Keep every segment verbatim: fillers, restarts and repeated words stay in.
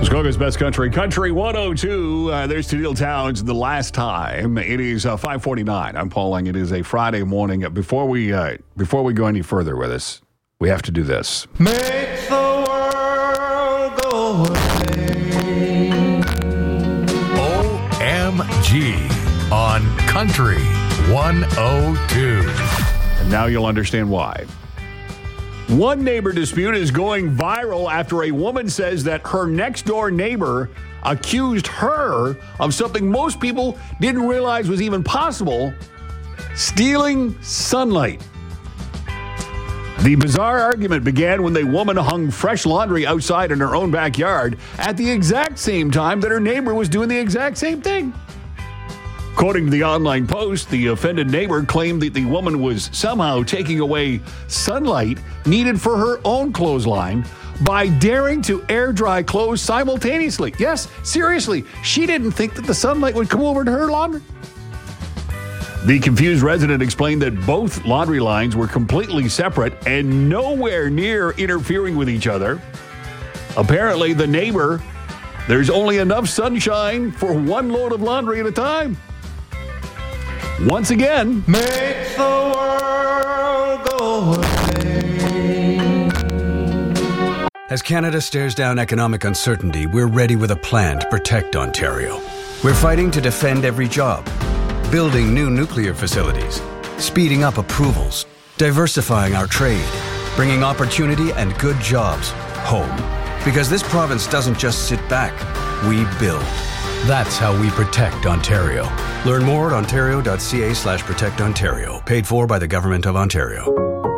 Muskoka's Best Country, Country one oh two. Uh, there's Tennille Towns the last time. It is uh, five forty-nine. I'm Paul Lang. It is a Friday morning. Before we uh, before we go any further with this, we have to do this. Make the world go away. O M G on Country one oh two. And now you'll understand why. One neighbor dispute is going viral after a woman says that her next-door neighbor accused her of something most people didn't realize was even possible, stealing sunlight. The bizarre argument began when the woman hung fresh laundry outside in her own backyard at the exact same time that her neighbor was doing the exact same thing. According to the online post, the offended neighbor claimed that the woman was somehow taking away sunlight needed for her own clothesline by daring to air dry clothes simultaneously. Yes, seriously, she didn't think that the sunlight would come over to her laundry. The confused resident explained that both laundry lines were completely separate and nowhere near interfering with each other. Apparently, the neighbor, there's only enough sunshine for one load of laundry at a time. Once again, make the world go away. As Canada stares down economic uncertainty, we're ready with a plan to protect Ontario. We're fighting to defend every job, building new nuclear facilities, speeding up approvals, diversifying our trade, bringing opportunity and good jobs home. Because this province doesn't just sit back, we build. That's how we protect Ontario. Learn more at ontario.ca slash protect Ontario. Paid for by the Government of Ontario.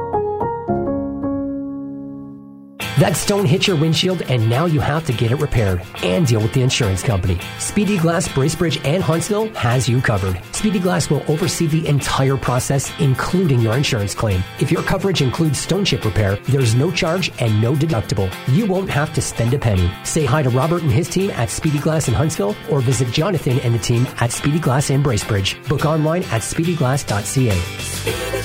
That stone hit your windshield and now you have to get it repaired and deal with the insurance company. Speedy Glass, Bracebridge, and Huntsville has you covered. Speedy Glass will oversee the entire process, including your insurance claim. If your coverage includes stone chip repair, there's no charge and no deductible. You won't have to spend a penny. Say hi to Robert and his team at Speedy Glass in Huntsville or visit Jonathan and the team at Speedy Glass in Bracebridge. Book online at speedy glass dot c a.